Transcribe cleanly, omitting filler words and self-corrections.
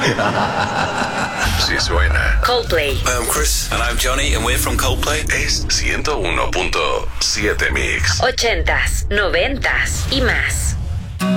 Sí suena. Coldplay. Hi, I'm Chris. And I'm Johnny, and we're from Coldplay. Es 101.7 Mix. 80s, 90s y más.